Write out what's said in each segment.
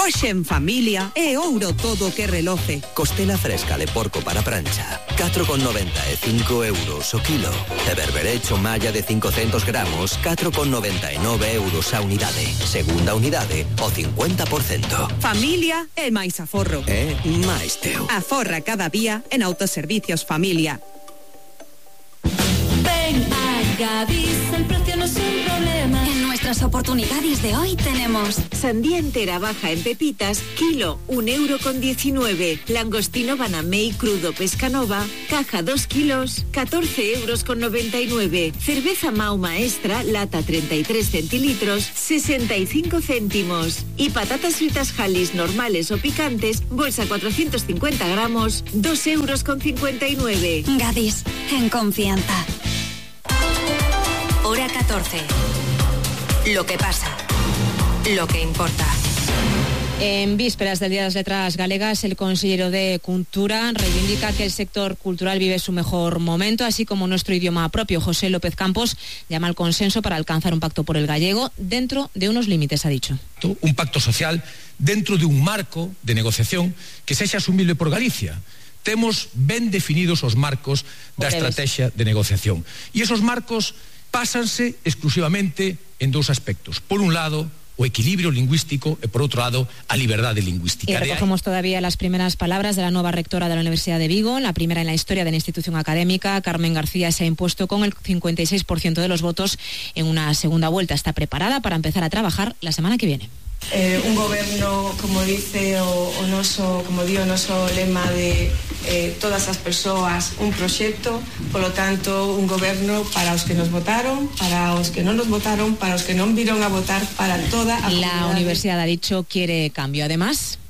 Hoxe en familia é ouro todo que reloce. Costela fresca de porco para prancha, 4,90 e 5 euros o kilo. E berberecho malla de 500 gramos, 4,99 euros a unidade. Segunda unidade, o 50%. Familia é máis aforro. É máis teu. Aforra cada día en Autoservicios Familia. Ven a Gadis, el precio no es un problema. En nuestras oportunidades de hoy tenemos sandía entera baja en pepitas, kilo, 1,19 €. Langostino Banamey crudo Pescanova, caja 2 kilos, 14,99 €. Cerveza Mau Maestra, lata 33 centilitros, 65 céntimos. Y patatas fritas Hallis normales o picantes, bolsa 450 gramos, 2,59 €. Gadis, en confianza. Hora 14. Lo que pasa. Lo que importa. En vísperas del Día de las Letras Galegas, el consejero de Cultura reivindica que el sector cultural vive su mejor momento, así como nuestro idioma propio. José López Campos llama al consenso para alcanzar un pacto por el gallego dentro de unos límites, ha dicho. Un pacto social dentro de un marco de negociación que sexa asumible por Galicia. Temos ben definidos os marcos da estrategia de negociación. E esos marcos pásanse exclusivamente en dous aspectos. Por un lado, o equilibrio lingüístico e, por outro lado, a liberdade lingüística. Y recogemos todavía las primeras palabras de la nueva rectora de la Universidad de Vigo, la primera en la historia de la institución académica. Carmen García se ha impuesto con el 56% de los votos en una segunda vuelta. Está preparada para empezar a trabajar la semana que viene. Un goberno, como dice o noso, como di o noso lema de todas as persoas, un proxecto, polo tanto, un goberno para os que nos votaron, para os que non nos votaron, para os que non viron a votar, para toda a La universidad, ha dicho, quiere cambio. Además,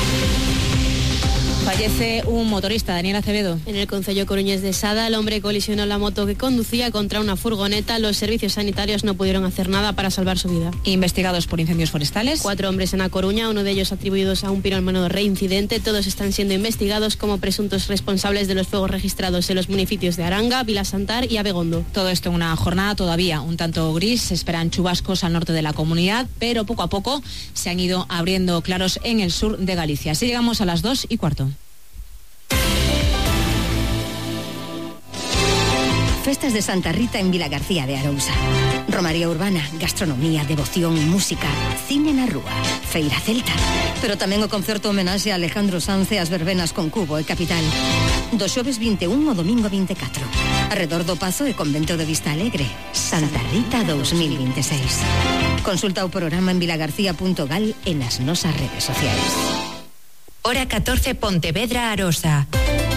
fallece un motorista, Daniel Acevedo. En el concello coruñés de Sada, el hombre colisionó la moto que conducía contra una furgoneta. Los servicios sanitarios no pudieron hacer nada para salvar su vida. Investigados por incendios forestales. 4 hombres en A Coruña, uno de ellos atribuidos a un pirómano reincidente. Todos están siendo investigados como presuntos responsables de los fuegos registrados en los municipios de Aranga, Vilasantar y Abegondo. Todo esto en una jornada todavía un tanto gris. Se esperan chubascos al norte de la comunidad, pero poco a poco se han ido abriendo claros en el sur de Galicia. Así llegamos a las 2:15. Festas de Santa Rita en Vilagarcía de Arousa. Romaría urbana, gastronomía, devoción, música, cine na rúa, feira celta. Pero tamén o concerto homenaxe a Alejandro Sanz e as verbenas con Cubo e Capital. Do xoves 21 o domingo 24. Arredor do Pazo e Convento de Vista Alegre. Santa Rita 2026. Consulta o programa en vilagarcía.gal e nas nosas redes sociais. Hora 14, Pontevedra, Arosa.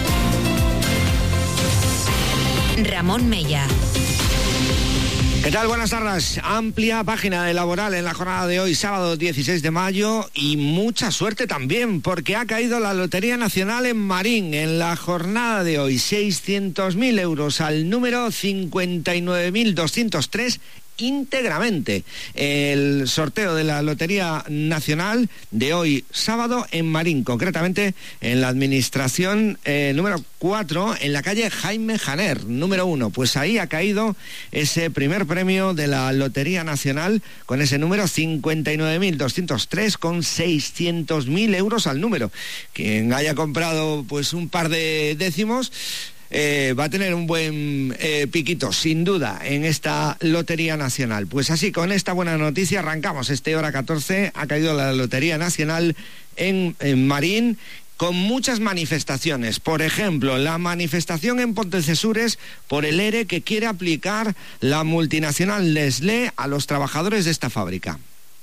Ramón Mella. ¿Qué tal? Buenas tardes. Amplia página de laboral en la jornada de hoy, sábado 16 de mayo, y mucha suerte también, porque ha caído la Lotería Nacional en Marín en la jornada de hoy. 600.000 euros al número 59.203 íntegramente. El sorteo de la Lotería Nacional de hoy sábado en Marín, concretamente en la administración número 4, en la calle Jaime Janer, número 1. Pues ahí ha caído ese primer premio de la Lotería Nacional con ese número 59.203 con 600.000 euros al número. Quien haya comprado pues un par de décimos va a tener un buen piquito, sin duda, en esta Lotería Nacional. Pues así, con esta buena noticia arrancamos este hora 14. Ha caído la Lotería Nacional en Marín, con muchas manifestaciones. Por ejemplo, la manifestación en Pontecesures por el ERE que quiere aplicar la multinacional Nestlé a los trabajadores de esta fábrica.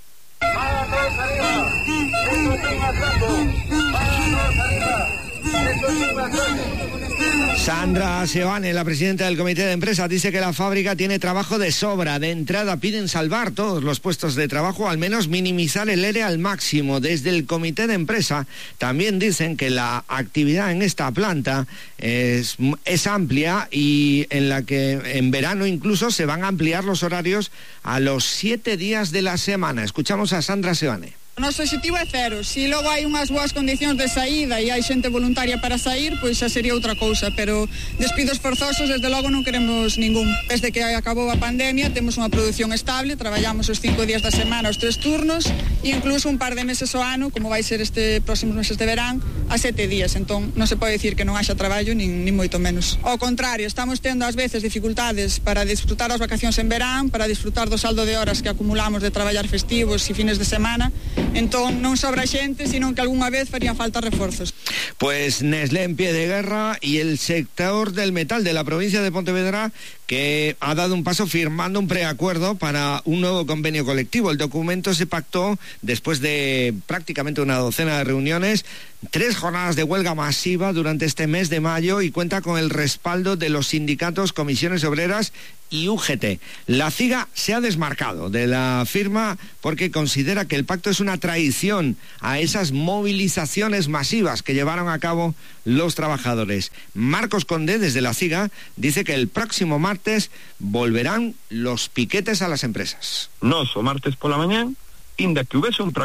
Sandra Seoane, la presidenta del comité de empresa, dice que la fábrica tiene trabajo de sobra. De entrada piden salvar todos los puestos de trabajo, al menos minimizar el ERE al máximo. Desde el comité de empresa también dicen que la actividad en esta planta es amplia y en la que en verano incluso se van a ampliar los horarios a los 7 días de la semana. Escuchamos a Sandra Seoane. O noso objetivo é cero. Se logo hai unhas boas condicións de saída e hai xente voluntaria para sair, pois xa sería outra cousa, pero despidos forzosos desde logo non queremos ningún. Desde que acabou a pandemia temos unha produción estable, traballamos os 5 días da semana, os 3 turnos e incluso un par de meses ao ano, como vai ser este próximos meses de verán, a 7 días. Entón non se pode dicir que non haxa traballo nin moito menos. Ao contrario, estamos tendo ás veces dificultades para disfrutar as vacacións en verán, para disfrutar do saldo de horas que acumulamos de traballar festivos e fines de semana. Entón non sobra xente, sino que algunha vez farían falta reforzos. Pues Nestlé en pie de guerra y el sector del metal de la provincia de Pontevedra, que ha dado un paso firmando un preacuerdo para un nuevo convenio colectivo. El documento se pactó después de prácticamente una docena de reuniones, 3 jornadas de huelga masiva durante este mes de mayo y cuenta con el respaldo de los sindicatos, comisiones obreras y UGT. La CIGA se ha desmarcado de la firma porque considera que el pacto es una traición a esas movilizaciones masivas que llevaron a cabo los trabajadores. Marcos Conde, desde la CIGA, dice que el próximo martes volverán los piquetes a las empresas. Nos, o martes pola mañán, inda que hubiera un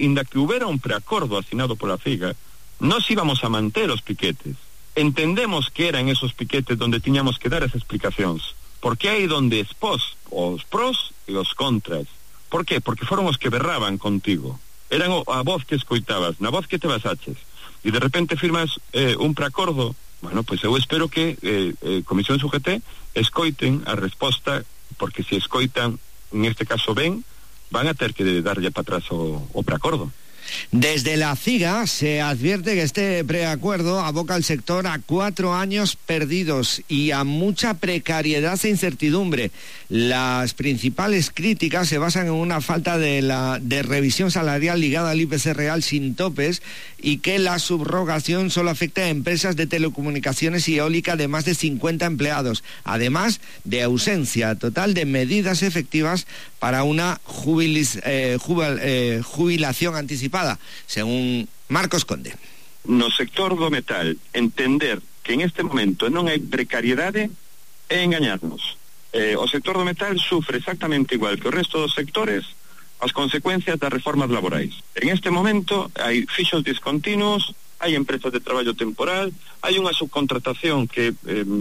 preacordo asinado pola CIGA, nos íbamos a manter os piquetes. Entendemos que eran esos piquetes donde tiñamos que dar as explicacións. Porque aí donde expós os pros e os contras. Por qué? Porque foron os que berraban contigo. Eran a voz que escoitabas, na voz que te basaches. E de repente firmas un preacordo. Bueno, pois eu espero que Comisión UGT escoiten a resposta, porque se escoitan, en este caso ben, van a ter que darlle para atrás o preacordo. Desde la CIGA se advierte que este preacuerdo aboca al sector a 4 años perdidos y a mucha precariedad e incertidumbre. Las principales críticas se basan en una falta de revisión salarial ligada al IPC real sin topes y que la subrogación solo afecta a empresas de telecomunicaciones y eólica de más de 50 empleados, además de ausencia total de medidas efectivas para una jubilación anticipada, según Marcos Conde. No sector do metal, entender que en este momento non hai precariedade é engañarnos. O sector do metal sufre exactamente igual que o resto dos sectores as consecuencias das reformas laborais. En este momento hai fixos discontinuos, hai empresas de traballo temporal, hai unha subcontratación que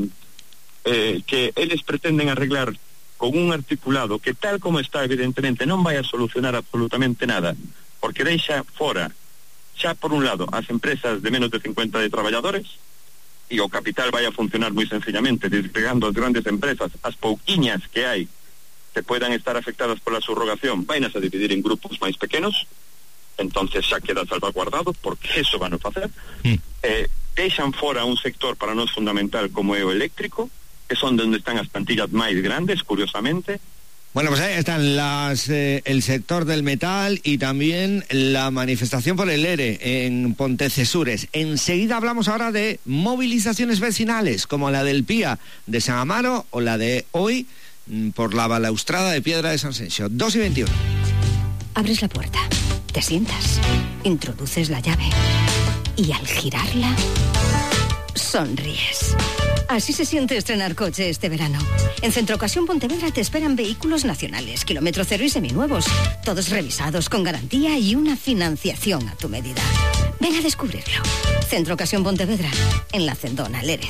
eles pretenden arreglar con un articulado que tal como está evidentemente non vai a solucionar absolutamente nada, porque deixa fora xa por un lado as empresas de menos de 50 de traballadores e o capital vai a funcionar moi sencillamente despegando as grandes empresas, as pouquiñas que hai que puedan estar afectadas pola subrogación vainas a dividir en grupos máis pequenos, entonces xa queda salvaguardado porque eso van a facer. Deixan fora un sector para nós fundamental como é o eléctrico, que son donde están as plantillas máis grandes, curiosamente. Bueno, pues ahí están el sector del metal y también la manifestación por el ERE en Pontecesures. Enseguida hablamos ahora de movilizaciones vecinales, como la del PIA de San Amaro o la de hoy por la balaustrada de Piedra de San Senxo. 2:21. Abres la puerta, te sientas, introduces la llave y al girarla, sonríes. Así se siente estrenar coche este verano. En Centro Ocasión Pontevedra te esperan vehículos nacionales, kilómetro cero y seminuevos, todos revisados con garantía y una financiación a tu medida. Ven a descubrirlo. Centro Ocasión Pontevedra, en la Cendona Lere.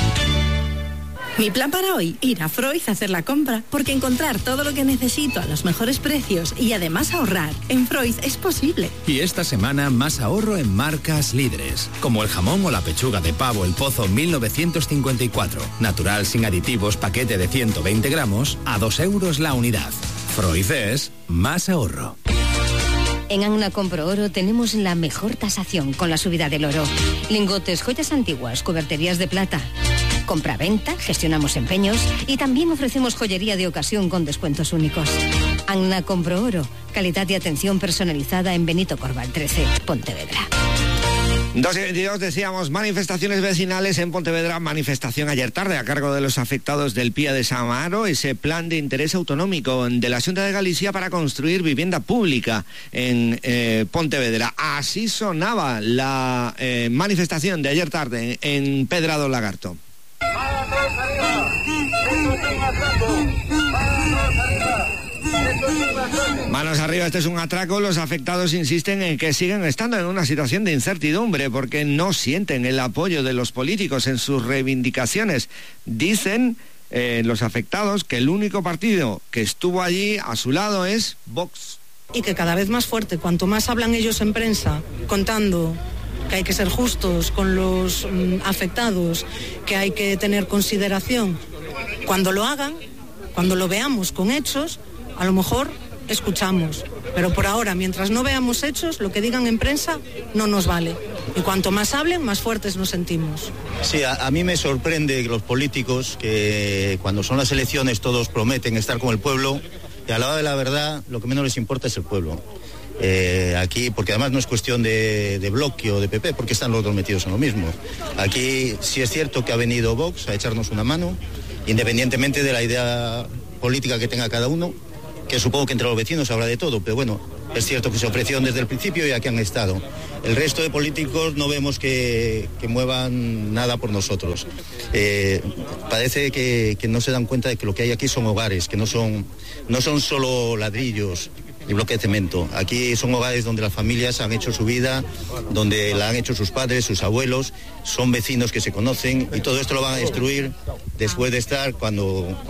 Mi plan para hoy, ir a Freud a hacer la compra, porque encontrar todo lo que necesito a los mejores precios y además ahorrar en Freud es posible. Y esta semana más ahorro en marcas líderes, como el jamón o la pechuga de pavo El Pozo 1954, natural sin aditivos, paquete de 120 gramos, a 2 euros la unidad. Freud es más ahorro. En Anna Compro Oro tenemos la mejor tasación con la subida del oro. Lingotes, joyas antiguas, cuberterías de plata. Compra-venta, gestionamos empeños y también ofrecemos joyería de ocasión con descuentos únicos. Anna Compro Oro, calidad y atención personalizada en Benito Corval 13, Pontevedra. 2:22, decíamos, manifestaciones vecinales en Pontevedra, manifestación ayer tarde a cargo de los afectados del PIA de San Amaro, ese plan de interés autonómico de la Xunta de Galicia para construir vivienda pública en Pontevedra. Así sonaba la manifestación de ayer tarde en Pedrado Lagarto. Manos arriba, este es un atraco. Los afectados insisten en que siguen estando en una situación de incertidumbre porque no sienten el apoyo de los políticos en sus reivindicaciones. Dicen los afectados que el único partido que estuvo allí a su lado es Vox. Y que cada vez más fuerte, cuanto más hablan ellos en prensa, contando que hay que ser justos con los afectados, que hay que tener consideración, cuando lo hagan, cuando lo veamos con hechos, a lo mejor escuchamos. Pero por ahora, mientras no veamos hechos, lo que digan en prensa no nos vale. Y cuanto más hablen, más fuertes nos sentimos. Sí, a mí me sorprende que los políticos, que cuando son las elecciones todos prometen estar con el pueblo, y a la hora de la verdad lo que menos les importa es el pueblo. Aquí, porque además no es cuestión de bloque o de PP, porque están los dos metidos en lo mismo. Aquí sí es cierto que ha venido Vox a echarnos una mano, independientemente de la idea política que tenga cada uno, que supongo que entre los vecinos habrá de todo, pero bueno, es cierto que se ofrecieron desde el principio y aquí han estado. El resto de políticos no vemos que muevan nada por nosotros. Parece que no se dan cuenta de que lo que hay aquí son hogares, que no son solo ladrillos y bloque de cemento. Aquí son hogares donde las familias han hecho su vida, donde la han hecho sus padres, sus abuelos, son vecinos que se conocen y todo esto lo van a destruir después de estar, cuando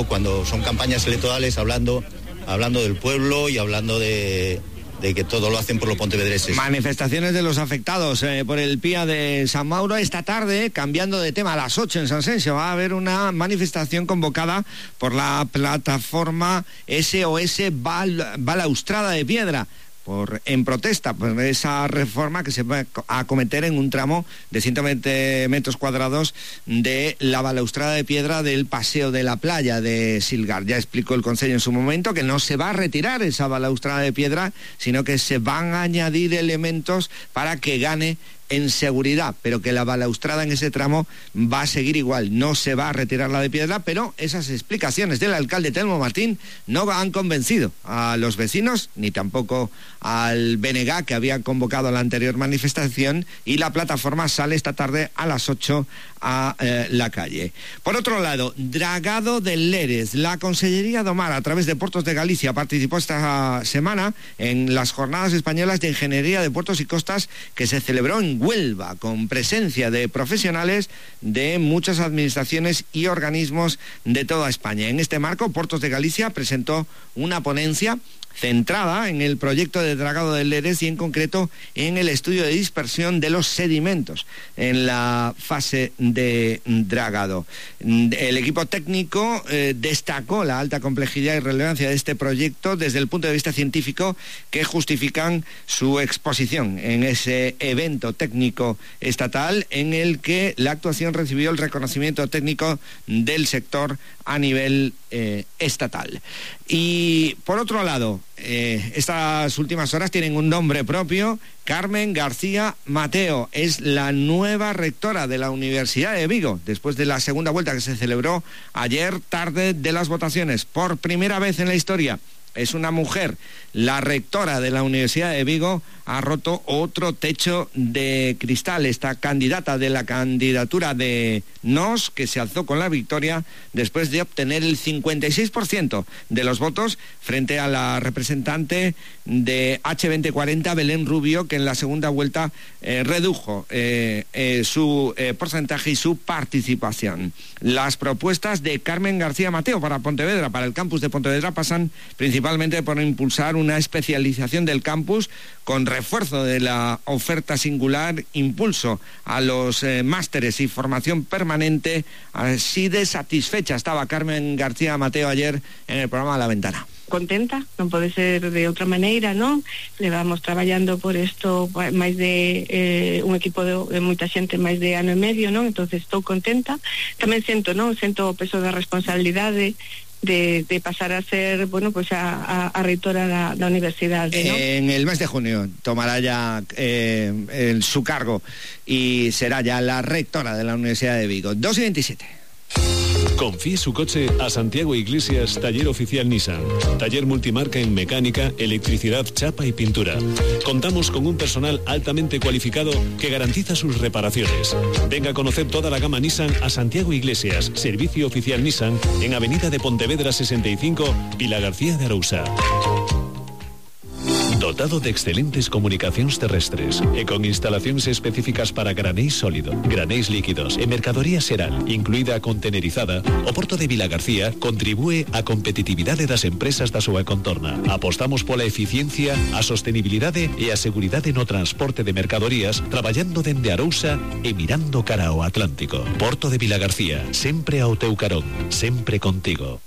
son campañas electorales hablando del pueblo y hablando de que todo lo hacen por los pontevedreses. Manifestaciones de los afectados por el PIA de San Mauro. Esta tarde, cambiando de tema, a las 8 en San Sencio va a haber una manifestación convocada por la plataforma SOS Balaustrada de Piedra, en protesta por esa reforma que se va a acometer en un tramo de 120 metros cuadrados de la balaustrada de piedra del Paseo de la Playa de Silgar. Ya explicó el Concello en su momento que no se va a retirar esa balaustrada de piedra, sino que se van a añadir elementos para que gane en seguridad, pero que la balaustrada en ese tramo va a seguir igual, no se va a retirar la de piedra, pero esas explicaciones del alcalde Telmo Martín no han convencido a los vecinos, ni tampoco al BNG, que había convocado la anterior manifestación, y la plataforma sale esta tarde a las 8 a la calle. Por otro lado, dragado del Lérez. La Consellería do Mar, a través de Puertos de Galicia, participó esta semana en las Jornadas Españolas de Ingeniería de Puertos y Costas que se celebró en Huelva, con presencia de profesionales de muchas administraciones y organismos de toda España. En este marco, Puertos de Galicia presentó una ponencia centrada en el proyecto de dragado del Lérez y en concreto en el estudio de dispersión de los sedimentos en la fase de dragado. El equipo técnico destacó la alta complejidad y relevancia de este proyecto desde el punto de vista científico, que justifican su exposición en ese evento técnico estatal en el que la actuación recibió el reconocimiento técnico del sector a nivel estatal. Y por otro lado, estas últimas horas tienen un nombre propio. Carmen García Mateo es la nueva rectora de la Universidad de Vigo, después de la segunda vuelta que se celebró ayer tarde de las votaciones. Por primera vez en la historia es una mujer. La rectora de la Universidad de Vigo ha roto otro techo de cristal. Esta candidata de la candidatura de NOS, que se alzó con la victoria después de obtener el 56% de los votos frente a la representante de H2040, Belén Rubio, que en la segunda vuelta redujo su porcentaje y su participación. Las propuestas de Carmen García Mateo para Pontevedra, para el campus de Pontevedra, pasan principalmente por impulsar una especialización del campus con refuerzo de la oferta singular, impulso a los másteres y formación permanente. Así de satisfecha estaba Carmen García Mateo ayer en el programa La Ventana. Contenta, non pode ser de outra maneira, non? Levamos traballando por isto máis de un equipo de moita xente, máis de ano e medio, non? Entonces estou contenta. Tamén sento o peso da responsabilidade de pasar a ser, pues a reitora da universidade, ¿no? En el mes de junio tomará ya su cargo y será ya la rectora de la Universidad de Vigo. 2:27. Confíe su coche a Santiago Iglesias, taller oficial Nissan. Taller multimarca en mecánica, electricidad, chapa y pintura. Contamos con un personal altamente cualificado que garantiza sus reparaciones. Venga a conocer toda la gama Nissan a Santiago Iglesias, servicio oficial Nissan, en Avenida de Pontevedra 65, Vilagarcía de Arousa. Dotado de excelentes comunicacións terrestres e con instalacións específicas para granéis sólido, granéis líquidos e mercadoría xeral, incluída a contenerizada, o Porto de Vilagarcía contribúe á competitividade das empresas da súa contorna. Apostamos pola eficiencia, a sostenibilidade e a seguridade no transporte de mercadorías, traballando dende Arousa e mirando cara ao Atlántico. Porto de Vilagarcía, sempre ao teu carón, sempre contigo.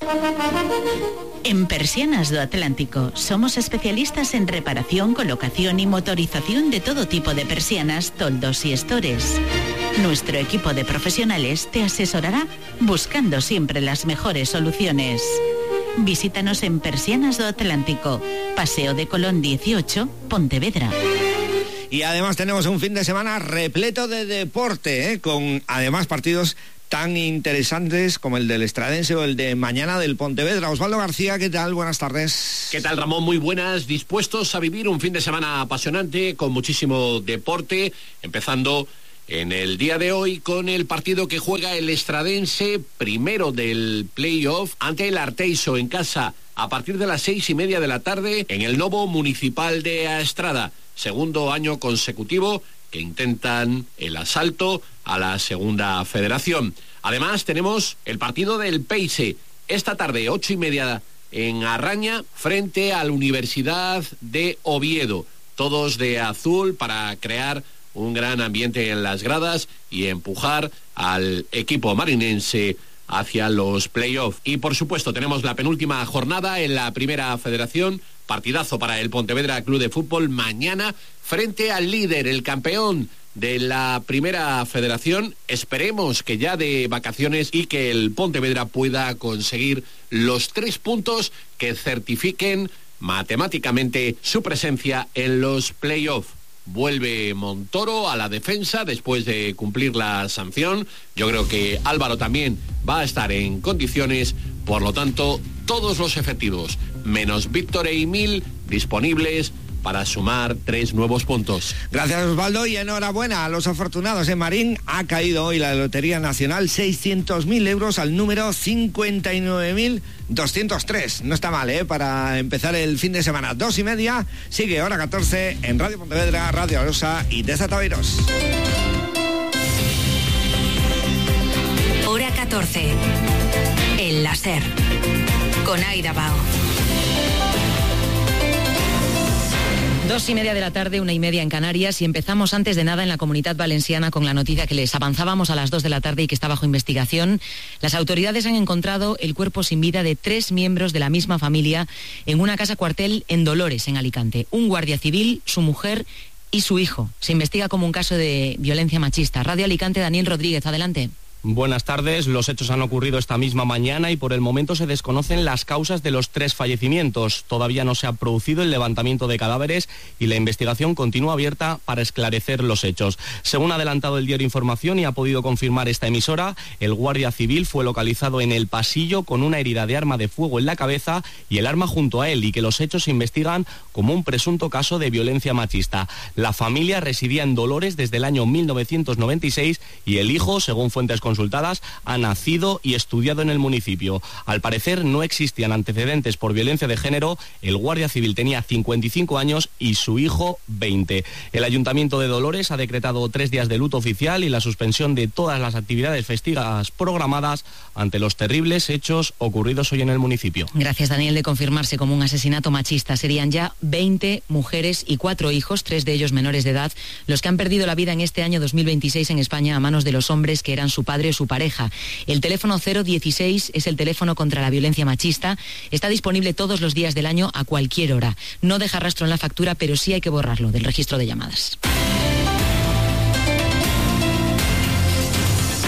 En Persianas do Atlántico somos especialistas en reparación, colocación y motorización de todo tipo de persianas, toldos y estores. Nuestro equipo de profesionales te asesorará buscando siempre las mejores soluciones. Visítanos en Persianas do Atlántico, Paseo de Colón 18, Pontevedra. Y además tenemos un fin de semana repleto de deporte, con además partidos tan interesantes como el del Estradense o el de mañana del Pontevedra. Osvaldo García, ¿qué tal? Buenas tardes. ¿Qué tal, Ramón? Muy buenas. Dispuestos a vivir un fin de semana apasionante con muchísimo deporte, empezando en el día de hoy con el partido que juega el Estradense, primero del playoff, ante el Arteixo en casa a partir de las 6:30 de la tarde en el Novo Municipal de Aestrada. Segundo año consecutivo que intentan el asalto a la segunda federación. Además tenemos el partido del Peixe esta tarde 8:30 en Arraña frente a la Universidad de Oviedo, todos de azul para crear un gran ambiente en las gradas y empujar al equipo marinense hacia los playoffs. Y por supuesto tenemos la penúltima jornada en la primera federación, partidazo para el Pontevedra Club de Fútbol mañana frente al líder, el campeón de la primera federación. Esperemos que ya de vacaciones y que el Pontevedra pueda conseguir los 3 puntos que certifiquen matemáticamente su presencia en los playoffs. Vuelve Montoro a la defensa después de cumplir la sanción. Yo creo que Álvaro también va a estar en condiciones, por lo tanto, todos los efectivos, menos Víctor e Emil, disponibles para sumar 3 nuevos puntos. Gracias, Osvaldo, y enhorabuena a los afortunados en Marín. Ha caído hoy la Lotería Nacional, 600.000 euros al número 59.203. No está mal, para empezar el fin de semana. 2:30, sigue hora 14 en Radio Pontevedra, Radio Arousa y Desataviros. Hora 14. El láser. Con Aida Bao. 2:30 de la tarde, 1:30 en Canarias, y empezamos antes de nada en la Comunitat Valenciana con la noticia que les avanzábamos a las 2 de la tarde y que está bajo investigación. Las autoridades han encontrado el cuerpo sin vida de 3 miembros de la misma familia en una casa cuartel en Dolores, en Alicante. Un guardia civil, su mujer y su hijo. Se investiga como un caso de violencia machista. Radio Alicante, Daniel Rodríguez, adelante. Buenas tardes. Los hechos han ocurrido esta misma mañana y por el momento se desconocen las causas de los 3 fallecimientos. Todavía no se ha producido el levantamiento de cadáveres y la investigación continúa abierta para esclarecer los hechos. Según ha adelantado el diario Información y ha podido confirmar esta emisora, el guardia civil fue localizado en el pasillo con una herida de arma de fuego en la cabeza y el arma junto a él, y que los hechos se investigan como un presunto caso de violencia machista. La familia residía en Dolores desde el año 1996 y el hijo, según fuentes consultadas, ha nacido y estudiado en el municipio. Al parecer no existían antecedentes por violencia de género. El guardia civil tenía 55 años y su hijo 20. El Ayuntamiento de Dolores ha decretado 3 días de luto oficial y la suspensión de todas las actividades festivas programadas ante los terribles hechos ocurridos hoy en el municipio. Gracias, Daniel. De confirmarse como un asesinato machista, serían ya 20 mujeres y 4 hijos, 3 de ellos menores de edad, los que han perdido la vida en este año 2026 en España a manos de los hombres que eran su padre o su pareja. El teléfono 016 es el teléfono contra la violencia machista. Está disponible todos los días del año a cualquier hora. No deja rastro en la factura, pero sí hay que borrarlo del registro de llamadas.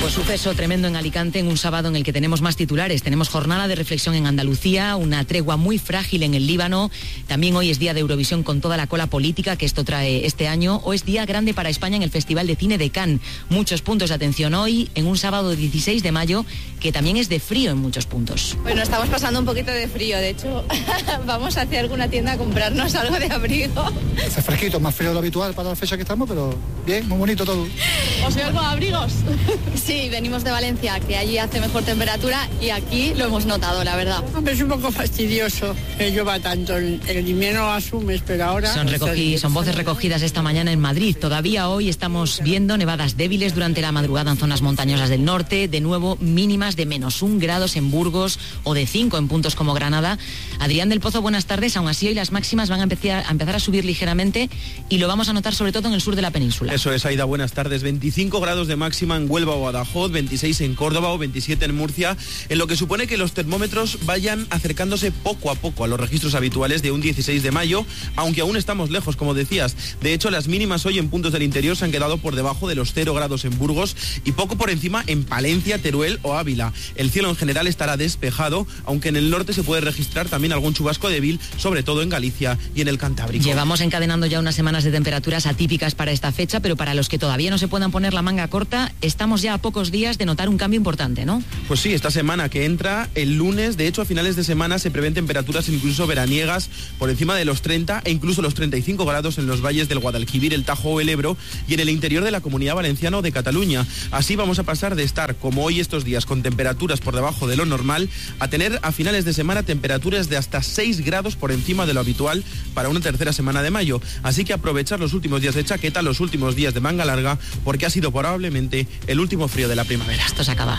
Pues suceso tremendo en Alicante en un sábado en el que tenemos más titulares. Tenemos jornada de reflexión en Andalucía, una tregua muy frágil en el Líbano. También hoy es día de Eurovisión con toda la cola política que esto trae este año. O es día grande para España en el Festival de Cine de Cannes. Muchos puntos de atención hoy en un sábado 16 de mayo que también es de frío en muchos puntos. Bueno, estamos pasando un poquito de frío. De hecho, vamos hacia alguna tienda a comprarnos algo de abrigo. Hace fresquito, más frío de lo habitual para la fecha que estamos, pero bien, muy bonito todo. ¿Os veo con abrigos? Sí, venimos de Valencia, que allí hace mejor temperatura y aquí lo hemos notado, la verdad. Es un poco fastidioso que llueva tanto. El invierno lo asumes, pero ahora... Son voces recogidas esta mañana en Madrid. Todavía hoy estamos viendo nevadas débiles durante la madrugada en zonas montañosas del norte. De nuevo, mínimas de -1 grados en Burgos o de 5 en puntos como Granada. Adrián del Pozo, buenas tardes. Aún así, hoy las máximas van a empezar a subir ligeramente y lo vamos a notar sobre todo en el sur de la península. Eso es, Aida, buenas tardes. 25 grados de máxima en Huelva o Badajoz, 26 en Córdoba o 27 en Murcia, en lo que supone que los termómetros vayan acercándose poco a poco a los registros habituales de un 16 de mayo, aunque aún estamos lejos, como decías. De hecho, las mínimas hoy en puntos del interior se han quedado por debajo de los 0 grados en Burgos y poco por encima en Palencia, Teruel o Ávila. El cielo en general estará despejado, aunque en el norte se puede registrar también algún chubasco débil, sobre todo en Galicia y en el Cantábrico. Llevamos encadenando ya unas semanas de temperaturas atípicas para esta fecha, pero para los que todavía no se puedan poner la manga corta, estamos ya a pocos días de notar un cambio importante, ¿no? Pues sí, esta semana que entra, el lunes, de hecho a finales de semana se prevén temperaturas incluso veraniegas por encima de los 30 e incluso los 35 grados en los valles del Guadalquivir, el Tajo o el Ebro y en el interior de la Comunidad Valenciana o de Cataluña. Así vamos a pasar de estar, como hoy estos días, con temperaturas por debajo de lo normal, a tener a finales de semana temperaturas de hasta 6 grados por encima de lo habitual para una tercera semana de mayo. Así que aprovechar los últimos días de chaqueta, los últimos días de manga larga, porque ha sido probablemente el último frío de la primavera. Esto se acaba.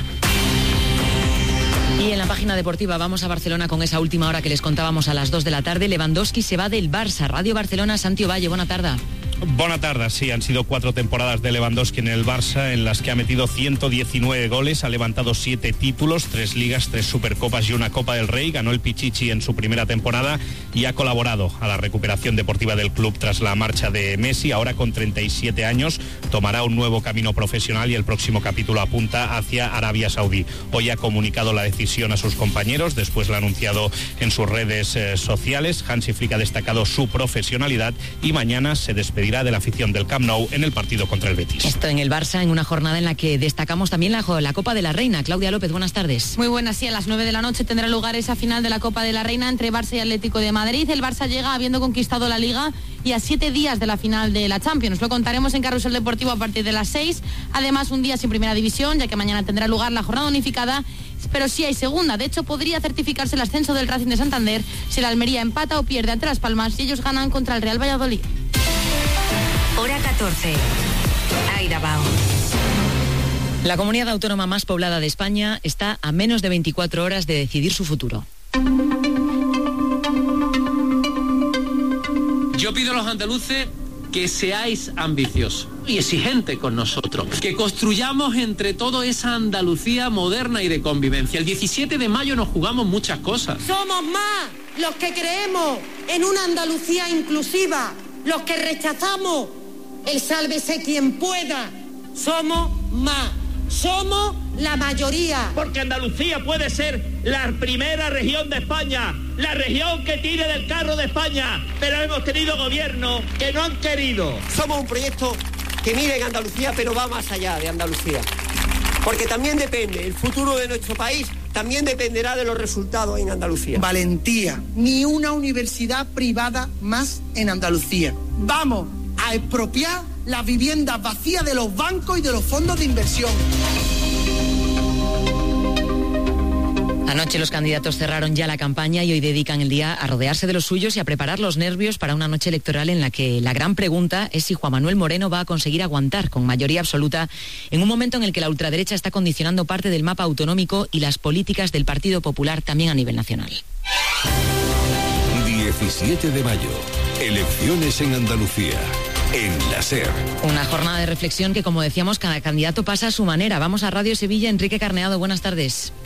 Y en la página deportiva vamos a Barcelona con esa última hora que les contábamos a las 2 de la tarde. Lewandowski se va del Barça. Radio Barcelona, Santi Ovalle, buena tarde. Buena tarde, sí, han sido 4 temporadas de Lewandowski en el Barça en las que ha metido 119 goles, ha levantado 7 títulos, 3 ligas, 3 supercopas y una Copa del Rey, ganó el Pichichi en su primera temporada y ha colaborado a la recuperación deportiva del club tras la marcha de Messi. Ahora con 37 años tomará un nuevo camino profesional y el próximo capítulo apunta hacia Arabia Saudí. Hoy ha comunicado la decisión a sus compañeros, después lo ha anunciado en sus redes sociales. Hansi Flick ha destacado su profesionalidad y mañana se despedirá de la afición del Camp Nou en el partido contra el Betis. Esto en el Barça, en una jornada en la que destacamos también la Copa de la Reina. Claudia López, buenas tardes. Muy buenas, sí, a las 9 de la noche tendrá lugar esa final de la Copa de la Reina entre Barça y Atlético de Madrid. El Barça llega habiendo conquistado la Liga y a 7 días de la final de la Champions. Lo contaremos en Carrusel Deportivo a partir de las 6. Además, un día sin primera división, ya que mañana tendrá lugar la jornada unificada, pero sí hay segunda. De hecho, podría certificarse el ascenso del Racing de Santander si la Almería empata o pierde ante Las Palmas y ellos ganan contra el Real Valladolid. Hora 14. Aida Bao. La comunidad autónoma más poblada de España está a menos de 24 horas de decidir su futuro. Yo pido a los andaluces que seáis ambiciosos y exigentes con nosotros, que construyamos entre todos esa Andalucía moderna y de convivencia. El 17 de mayo nos jugamos muchas cosas. Somos más los que creemos en una Andalucía inclusiva, los que rechazamos el sálvese quien pueda. Somos más, somos la mayoría. Porque Andalucía puede ser la primera región de España, la región que tire del carro de España, pero hemos tenido gobiernos que no han querido. Somos un proyecto que mira en Andalucía, pero va más allá de Andalucía. Porque también depende, el futuro de nuestro país también dependerá de los resultados en Andalucía. Valentía, ni una universidad privada más en Andalucía. Vamos a expropiar las viviendas vacías de los bancos y de los fondos de inversión. Anoche los candidatos cerraron ya la campaña y hoy dedican el día a rodearse de los suyos y a preparar los nervios para una noche electoral en la que la gran pregunta es si Juan Manuel Moreno va a conseguir aguantar con mayoría absoluta en un momento en el que la ultraderecha está condicionando parte del mapa autonómico y las políticas del Partido Popular también a nivel nacional. 17 de mayo, elecciones en Andalucía. En la SER. Una jornada de reflexión que, como decíamos, cada candidato pasa a su manera. Vamos a Radio Sevilla. Enrique Carneado, buenas tardes.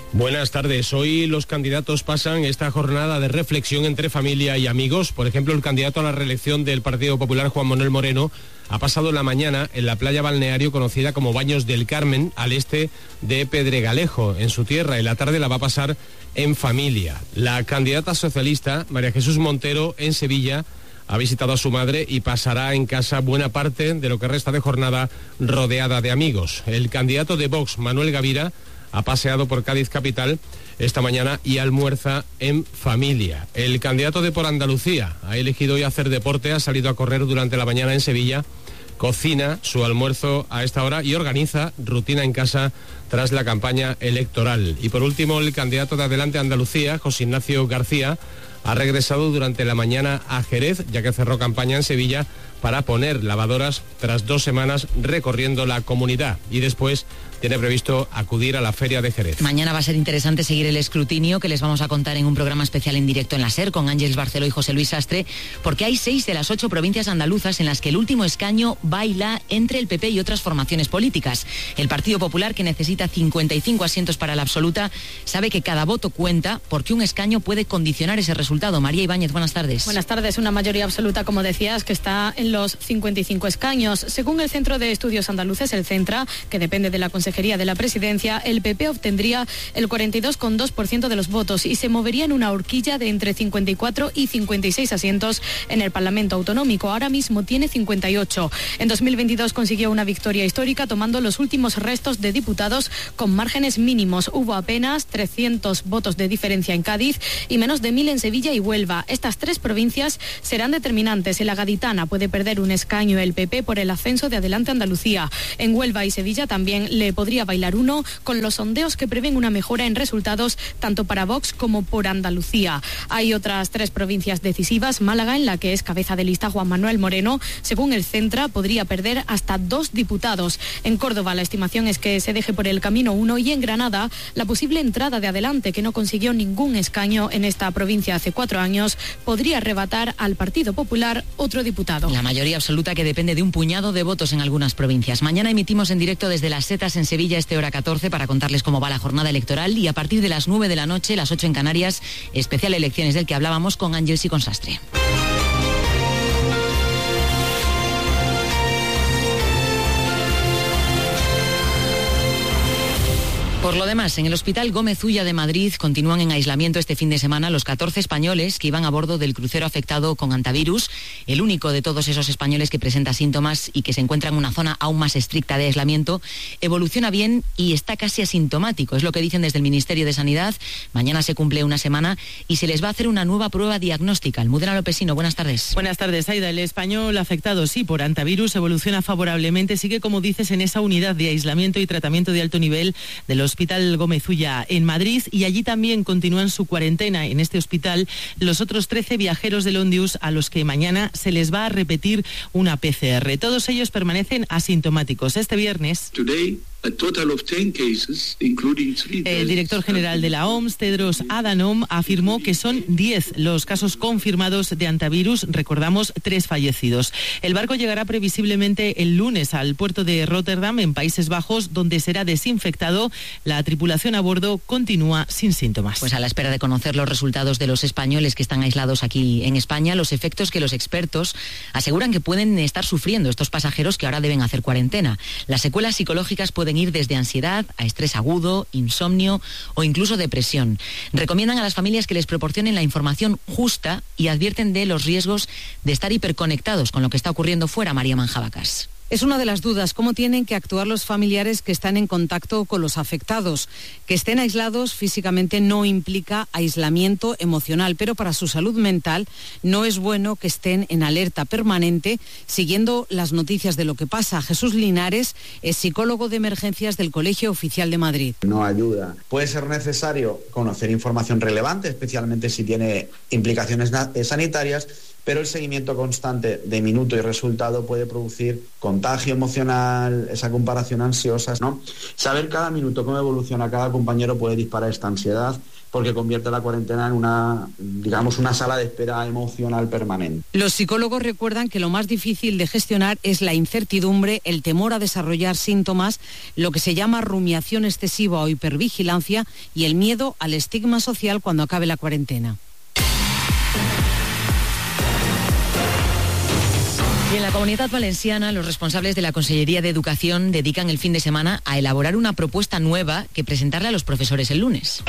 Buenas tardes. Hoy los candidatos pasan esta jornada de reflexión entre familia y amigos. Por ejemplo, el candidato a la reelección del Partido Popular, Juan Manuel Moreno, ha pasado la mañana en la playa balneario conocida como Baños del Carmen, al este de Pedregalejo, en su tierra, y la tarde la va a pasar en familia. La candidata socialista, María Jesús Montero, en Sevilla, ha visitado a su madre y pasará en casa buena parte de lo que resta de jornada rodeada de amigos. El candidato de Vox, Manuel Gavira, ha paseado por Cádiz capital esta mañana y almuerza en familia. El candidato de Por Andalucía ha elegido hoy hacer deporte, ha salido a correr durante la mañana en Sevilla, cocina su almuerzo a esta hora y organiza rutina en casa tras la campaña electoral. Y por último, el candidato de Adelante Andalucía, José Ignacio García, ha regresado durante la mañana a Jerez, ya que cerró campaña en Sevilla, para poner lavadoras tras 2 semanas recorriendo la comunidad, y después tiene previsto acudir a la Feria de Jerez. Mañana va a ser interesante seguir el escrutinio que les vamos a contar en un programa especial en directo en la SER con Ángeles Barceló y José Luis Sastre, porque hay 6 de las 8 provincias andaluzas en las que el último escaño baila entre el PP y otras formaciones políticas. El Partido Popular, que necesita 55 asientos para la absoluta, sabe que cada voto cuenta porque un escaño puede condicionar ese resultado. María Ibáñez, buenas tardes. Buenas tardes. Una mayoría absoluta, como decías, que está en los 55 escaños. Según el Centro de Estudios Andaluces, el Centra, que depende de la Consejería de la Presidencia, el PP obtendría el 42,2% de los votos y se movería en una horquilla de entre 54 y 56 asientos en el Parlamento Autonómico. Ahora mismo tiene 58. En 2022 consiguió una victoria histórica tomando los últimos restos de diputados con márgenes mínimos. Hubo apenas 300 votos de diferencia en Cádiz y menos de 1.000 en Sevilla y Huelva. Estas 3 provincias serán determinantes. En la Gaditana puede perder un escaño el PP por el ascenso de Adelante Andalucía. En Huelva y Sevilla también le podría bailar uno, con los sondeos que prevén una mejora en resultados tanto para Vox como por Andalucía. Hay otras 3 provincias decisivas. Málaga, en la que es cabeza de lista Juan Manuel Moreno, según el Centra, podría perder hasta 2 diputados. En Córdoba la estimación es que se deje por el camino uno, y en Granada la posible entrada de Adelante, que no consiguió ningún escaño en esta provincia hace 4 años, podría arrebatar al Partido Popular otro diputado. La mayoría absoluta que depende de un puñado de votos en algunas provincias. Mañana emitimos en directo desde Las Setas en Sevilla, hora 14, para contarles cómo va la jornada electoral, y a partir de las 9 de la noche, las 8 en Canarias, especial elecciones del que hablábamos con Ángeles y con Sastre. Por lo demás, en el Hospital Gómez Ulla de Madrid continúan en aislamiento este fin de semana los 14 españoles que iban a bordo del crucero afectado con hantavirus, el único de todos esos españoles que presenta síntomas y que se encuentra en una zona aún más estricta de aislamiento. Evoluciona bien y está casi asintomático, es lo que dicen desde el Ministerio de Sanidad. Mañana se cumple una semana y se les va a hacer una nueva prueba diagnóstica. Almudena Lopesino, buenas tardes. Buenas tardes, Aida. El español afectado, sí, por hantavirus evoluciona favorablemente. Sigue, como dices, en esa unidad de aislamiento y tratamiento de alto nivel del Hospital Gómez Ulla en Madrid, y allí también continúan su cuarentena en este hospital los otros 13 viajeros del Ondius a los que mañana se les va a repetir una PCR. Todos ellos permanecen asintomáticos. Este viernes, el director general de la OMS, Tedros Adhanom, afirmó que son 10 los casos confirmados de hantavirus. Recordamos, 3 fallecidos. El barco llegará previsiblemente el lunes al puerto de Rotterdam, en Países Bajos, donde será desinfectado. La tripulación a bordo continúa sin síntomas. Pues a la espera de conocer los resultados de los españoles que están aislados aquí en España, los efectos que los expertos aseguran que pueden estar sufriendo estos pasajeros que ahora deben hacer cuarentena. Las secuelas psicológicas pueden ir desde ansiedad a estrés agudo, insomnio o incluso depresión. Recomiendan a las familias que les proporcionen la información justa y advierten de los riesgos de estar hiperconectados con lo que está ocurriendo fuera. María Manjabacas. Es una de las dudas, cómo tienen que actuar los familiares que están en contacto con los afectados. Que estén aislados físicamente no implica aislamiento emocional, pero para su salud mental no es bueno que estén en alerta permanente siguiendo las noticias de lo que pasa. Jesús Linares es psicólogo de emergencias del Colegio Oficial de Madrid. No ayuda. Puede ser necesario conocer información relevante, especialmente si tiene implicaciones sanitarias, pero el seguimiento constante de minuto y resultado puede producir contagio emocional, esa comparación ansiosa, ¿no? Saber cada minuto cómo evoluciona cada compañero puede disparar esta ansiedad, porque convierte la cuarentena en una sala de espera emocional permanente. Los psicólogos recuerdan que lo más difícil de gestionar es la incertidumbre, el temor a desarrollar síntomas, lo que se llama rumiación excesiva o hipervigilancia y el miedo al estigma social cuando acabe la cuarentena. Y en la Comunidad Valenciana, los responsables de la Consellería de Educación dedican el fin de semana a elaborar una propuesta nueva que presentarle a los profesores el lunes.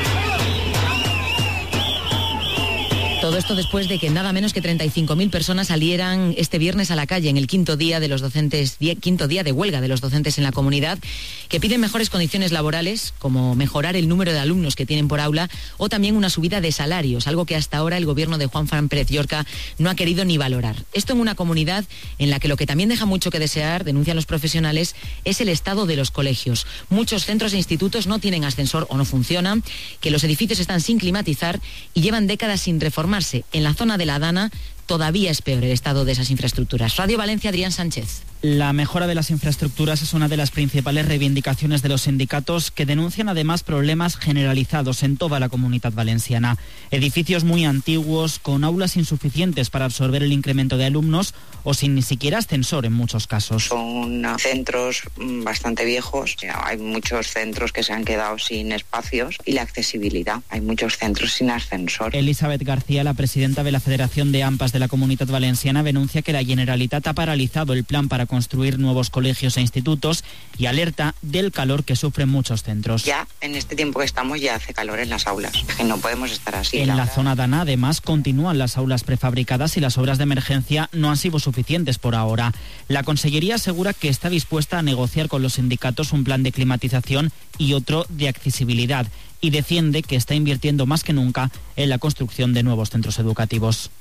Todo esto después de que nada menos que 35.000 personas salieran este viernes a la calle en el quinto día de huelga de los docentes en la comunidad, que piden mejores condiciones laborales, como mejorar el número de alumnos que tienen por aula o también una subida de salarios, algo que hasta ahora el gobierno de Juan Fran Pérez Llorca no ha querido ni valorar. Esto en una comunidad en la que lo que también deja mucho que desear, denuncian los profesionales, es el estado de los colegios. Muchos centros e institutos no tienen ascensor o no funcionan, que los edificios están sin climatizar y llevan décadas sin reformar. En la zona de la Dana todavía es peor el estado de esas infraestructuras. Radio Valencia, Adrián Sánchez. La mejora de las infraestructuras es una de las principales reivindicaciones de los sindicatos, que denuncian además problemas generalizados en toda la Comunidad Valenciana. Edificios muy antiguos, con aulas insuficientes para absorber el incremento de alumnos o sin ni siquiera ascensor en muchos casos. Son centros bastante viejos, hay muchos centros que se han quedado sin espacios y la accesibilidad. Hay muchos centros sin ascensor. Elizabeth García, la presidenta de la Federación de AMPAs de la Comunidad Valenciana, denuncia que la Generalitat ha paralizado el plan para construir nuevos colegios e institutos y alerta del calor que sufren muchos centros. Ya en este tiempo que estamos ya hace calor en las aulas, es que no podemos estar así. En la zona Dana además continúan las aulas prefabricadas y las obras de emergencia no han sido suficientes por ahora. La Consellería asegura que está dispuesta a negociar con los sindicatos un plan de climatización y otro de accesibilidad, y defiende que está invirtiendo más que nunca en la construcción de nuevos centros educativos.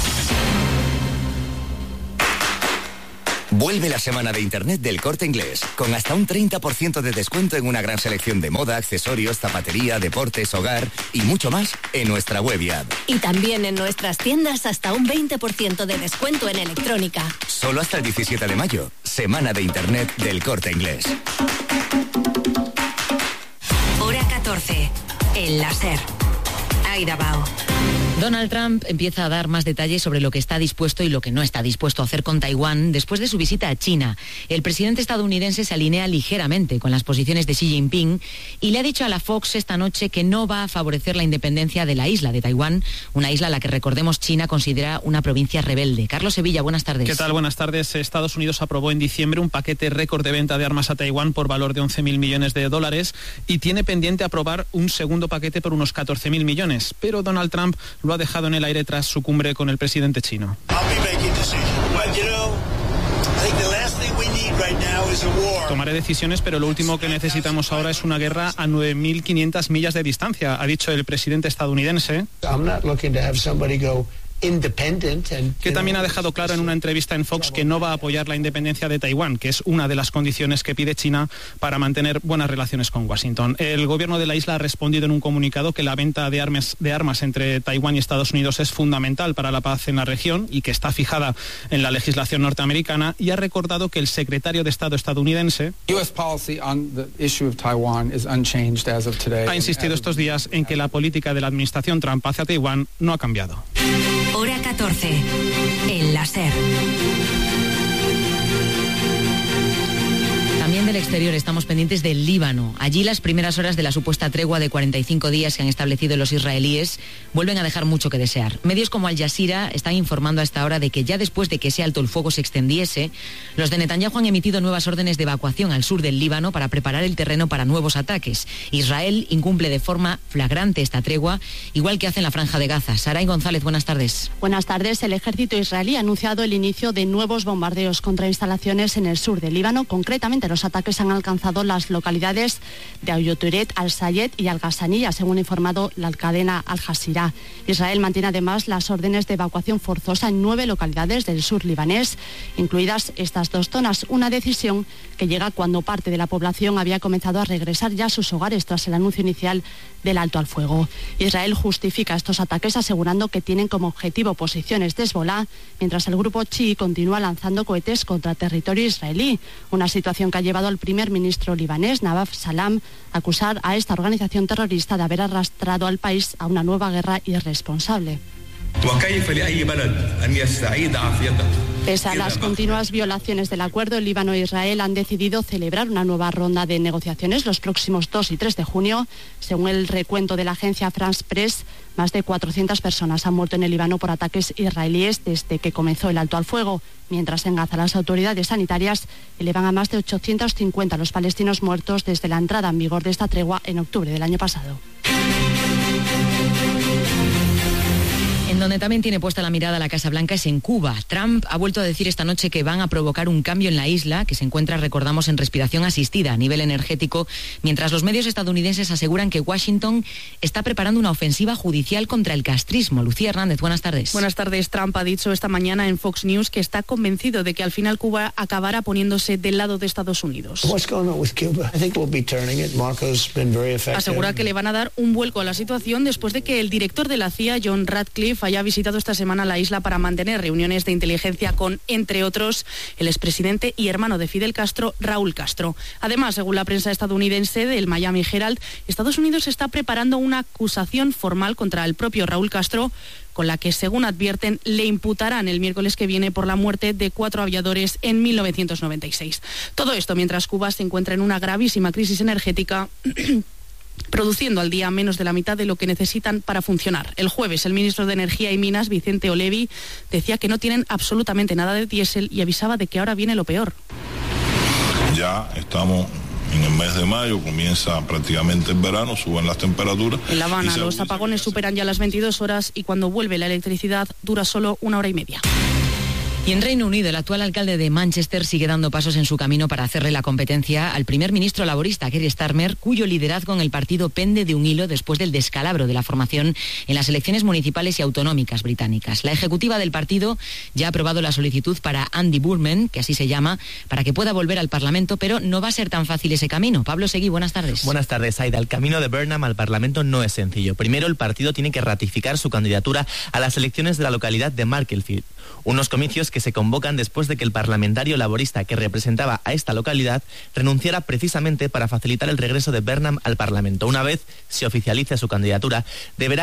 Vuelve la semana de Internet del Corte Inglés, con hasta un 30% de descuento en una gran selección de moda, accesorios, zapatería, deportes, hogar y mucho más en nuestra web y app. Y también en nuestras tiendas hasta un 20% de descuento en electrónica. Solo hasta el 17 de mayo, semana de Internet del Corte Inglés. Hora 14, el láser. Aida Bao. Donald Trump empieza a dar más detalles sobre lo que está dispuesto y lo que no está dispuesto a hacer con Taiwán después de su visita a China. El presidente estadounidense se alinea ligeramente con las posiciones de Xi Jinping y le ha dicho a la Fox esta noche que no va a favorecer la independencia de la isla de Taiwán, una isla a la que, recordemos, China considera una provincia rebelde. Carlos Sevilla, buenas tardes. ¿Qué tal? Buenas tardes. Estados Unidos aprobó en diciembre un paquete récord de venta de armas a Taiwán por valor de 11.000 millones de dólares y tiene pendiente aprobar un segundo paquete por unos 14.000 millones. Pero Donald Trump lo ha dejado en el aire tras su cumbre con el presidente chino. Tomaré decisiones, pero lo último que necesitamos ahora es una guerra a 9.500 millas de distancia, ha dicho el presidente estadounidense, que también ha dejado claro en una entrevista en Fox que no va a apoyar la independencia de Taiwán, que es una de las condiciones que pide China para mantener buenas relaciones con Washington. El gobierno de la isla ha respondido en un comunicado que la venta de armas entre Taiwán y Estados Unidos es fundamental para la paz en la región y que está fijada en la legislación norteamericana, y ha recordado que el secretario de Estado estadounidense ha insistido estos días en que la política de la administración Trump hacia Taiwán no ha cambiado. Hora 14, el láser. También del exterior estamos pendientes del Líbano. Allí las primeras horas de la supuesta tregua de 45 días que han establecido los israelíes vuelven a dejar mucho que desear. Medios como Al Jazeera están informando a esta hora de que ya después de que ese alto el fuego se extendiese, los de Netanyahu han emitido nuevas órdenes de evacuación al sur del Líbano para preparar el terreno para nuevos ataques. Israel incumple de forma flagrante esta tregua, igual que hace en la Franja de Gaza. Saray González, buenas tardes. Buenas tardes. El ejército israelí ha anunciado el inicio de nuevos bombardeos contra instalaciones en el sur del Líbano. Concretamente, los ataques han alcanzado las localidades de Ayoturet, Al-Sayed y Al-Ghazaniyya, según ha informado la cadena Al Jazeera. Israel mantiene además las órdenes de evacuación forzosa en 9 localidades del sur libanés, incluidas estas 2 zonas, una decisión que llega cuando parte de la población había comenzado a regresar ya a sus hogares tras el anuncio inicial del alto al fuego. Israel justifica estos ataques asegurando que tienen como objetivo posiciones de Hezbollah, mientras el grupo chií continúa lanzando cohetes contra territorio israelí, una situación que ha llevado a al primer ministro libanés, Nawaf Salam, acusar a esta organización terrorista de haber arrastrado al país a una nueva guerra irresponsable. Pese a las continuas violaciones del acuerdo, el Líbano e Israel han decidido celebrar una nueva ronda de negociaciones los próximos 2 y 3 de junio. Según el recuento de la agencia France Press, más de 400 personas han muerto en el Líbano por ataques israelíes desde que comenzó el alto al fuego. Mientras en Gaza las autoridades sanitarias elevan a más de 850 los palestinos muertos desde la entrada en vigor de esta tregua en octubre del año pasado. En donde también tiene puesta la mirada la Casa Blanca es en Cuba. Trump ha vuelto a decir esta noche que van a provocar un cambio en la isla, que se encuentra, recordamos, en respiración asistida a nivel energético, mientras los medios estadounidenses aseguran que Washington está preparando una ofensiva judicial contra el castrismo. Lucía Hernández, buenas tardes. Buenas tardes. Trump ha dicho esta mañana en Fox News que está convencido de que al final Cuba acabará poniéndose del lado de Estados Unidos. Asegura que le van a dar un vuelco a la situación después de que el director de la CIA, John Ratcliffe, haya visitado esta semana la isla para mantener reuniones de inteligencia con, entre otros, el expresidente y hermano de Fidel Castro, Raúl Castro. Además, según la prensa estadounidense del Miami Herald, Estados Unidos está preparando una acusación formal contra el propio Raúl Castro, con la que, según advierten, le imputarán el miércoles que viene por la muerte de 4 aviadores en 1996. Todo esto mientras Cuba se encuentra en una gravísima crisis energética produciendo al día menos de la mitad de lo que necesitan para funcionar. El jueves, el ministro de Energía y Minas, Vicente Olevi, decía que no tienen absolutamente nada de diésel y avisaba de que ahora viene lo peor. Ya estamos en el mes de mayo, comienza prácticamente el verano, suben las temperaturas. En La Habana, los apagones superan ya las 22 horas y cuando vuelve la electricidad dura solo 1 hora y media. Y en Reino Unido, el actual alcalde de Manchester sigue dando pasos en su camino para hacerle la competencia al primer ministro laborista, Keir Starmer, cuyo liderazgo en el partido pende de un hilo después del descalabro de la formación en las elecciones municipales y autonómicas británicas. La ejecutiva del partido ya ha aprobado la solicitud para Andy Burnham, que así se llama, para que pueda volver al Parlamento, pero no va a ser tan fácil ese camino. Pablo Seguí, buenas tardes. Buenas tardes, Aida. El camino de Burnham al Parlamento no es sencillo. Primero, el partido tiene que ratificar su candidatura a las elecciones de la localidad de Macclesfield, unos comicios que se convocan después de que el parlamentario laborista que representaba a esta localidad renunciara precisamente para facilitar el regreso de Burnham al Parlamento. Una vez se oficialice su candidatura, deberá